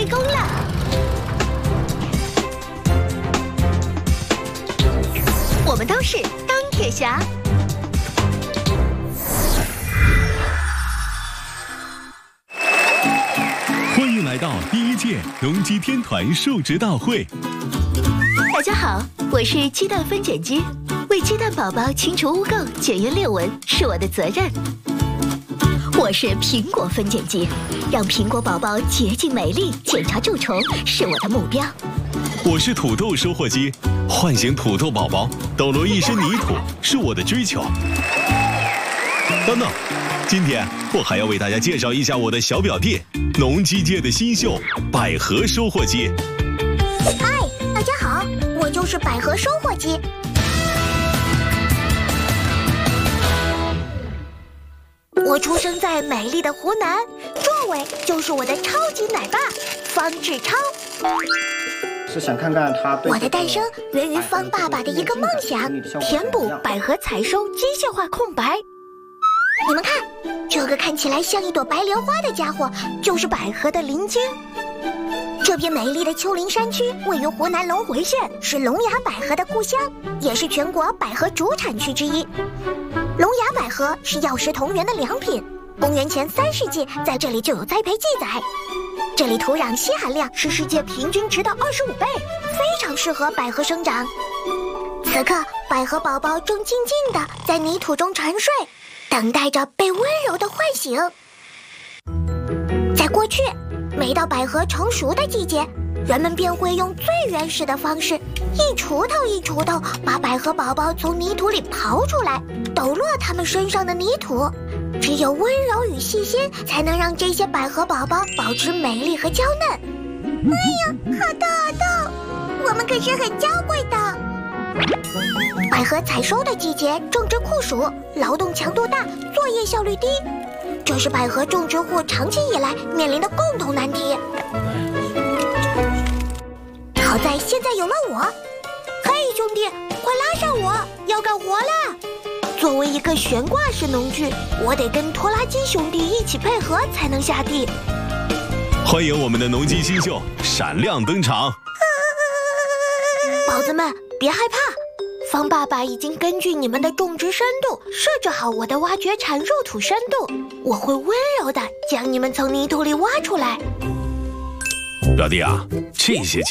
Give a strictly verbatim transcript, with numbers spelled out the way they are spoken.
工了。我们都是钢铁侠。 欢迎来到第一届农机天团述职大会。 大家好，我是鸡蛋分拣机，为鸡蛋宝宝清除污垢、检验裂纹是我的责任。我是苹果分拣机，让苹果宝宝洁净美丽、检查蛀虫是我的目标。 我是土豆收获机，唤醒土豆宝宝，抖落一身泥土是我的追求。等等，今天我还要为大家介绍一下我的小表弟，农机界的新秀百合收获机。 嗨，大家好，我就是百合收获机。我出生在美丽的湖南，这位就是我的超级奶爸方志超。 是想看看他对我的诞生源于方爸爸的一个梦想，填补百合采收机械化空白。你们看，这个看起来像一朵白莲花的家伙，就是百合的鳞茎。这片美丽的丘陵山区位于湖南龙回县，是龙牙百合的故乡，也是全国百合主产区之一。龙牙百合是药食同源的良品，公元前三世纪在这里就有栽培记载。这里土壤硒含量是世界平均值的二十五倍，非常适合百合生长。此刻，百合宝宝正静静地在泥土中沉睡，等待着被温柔地唤醒。在过去，每到百合成熟的季节，人们便会用最原始的方式，一锄头一锄头把百合宝宝从泥土里刨出来，抖落它们身上的泥土。只有温柔与细心，才能让这些百合宝宝保持美丽和娇嫩。哎呀，好痛好痛！我们可是很娇贵的。百合采收的季节正值酷暑，劳动强度大，作业效率低，这是百合种植户长期以来面临的共同难题。好在现在有了我，嘿，兄弟，快拉上我，要干活啦！作为一个悬挂式农具，我得跟拖拉机兄弟一起配合才能下地。 欢迎我们的农机新秀闪亮登场！ 宝子们，别害怕，方爸爸已经根据你们的种植深度设置好我的挖掘铲入土深度，我会温柔地将你们从泥土里挖出来。 表弟啊，这些